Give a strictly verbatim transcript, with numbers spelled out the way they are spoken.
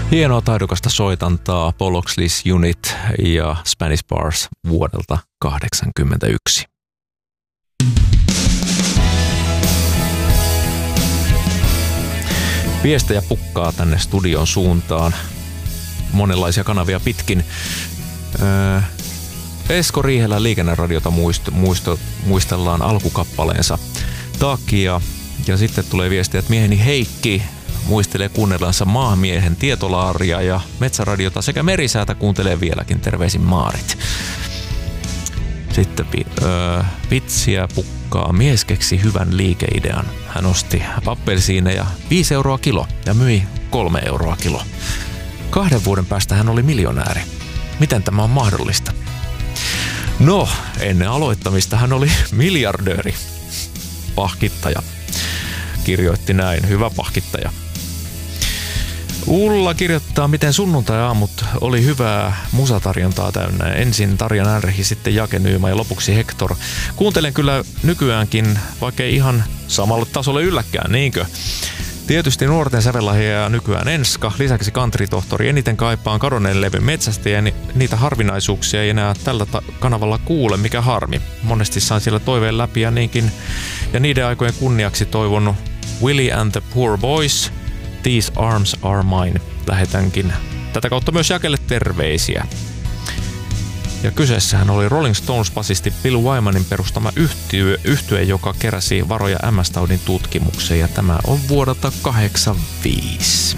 Hienoa taidokasta soitantaa Paul Oxley's Unit ja Spanish Bars vuodelta kahdeksankymmentäyksi. Viestejä pukkaa tänne studion suuntaan monenlaisia kanavia pitkin. Öö, Esko Riihelän Liikenneradiota muist, muisto, muistellaan alkukappaleensa takia. Ja sitten tulee viestiä, että mieheni Heikki muistelee kuunnellansa maamiehen tietolaaria ja metsäradiota sekä merisäätä kuuntelee vieläkin. Terveisin Maarit. Sitten öö, vitsiä pukkaa. Mies keksi hyvän liikeidean. Hän osti appelsiineja viisi euroa kilo ja myi kolme euroa kilo. Kahden vuoden päästä hän oli miljonääri. Miten tämä on mahdollista? No, ennen aloittamista hän oli miljardööri. Pahkittaja. Kirjoitti näin. Hyvä pahkittaja. Ulla kirjoittaa, miten sunnuntai-aamut oli hyvää musatarjontaa täynnä. Ensin Tarja Närhi, sitten Jake Nyyma ja lopuksi Hector. Kuuntelen kyllä nykyäänkin, vaikka ei ihan samalle tasolle ylläkään, niinkö? Tietysti nuorten sävellahja nykyään Enska, lisäksi country-tohtori. Eniten kaipaan kadonneen levyn metsästä ja ni- niitä harvinaisuuksia ei enää tällä ta- kanavalla kuule, mikä harmi. Monesti sain siellä toiveen läpi ja niinkin. Ja niiden aikojen kunniaksi toivon Willie and the Poor Boys, These Arms Are Mine. Lähetänkin tätä kautta myös Jakelle terveisiä. Ja kyseessähän oli Rolling Stones-basisti Bill Wymanin perustama yhtye, yhtye, joka keräsi varoja M S-taudin tutkimukseen, ja tämä on vuodelta kahdeksankymmentäviisi.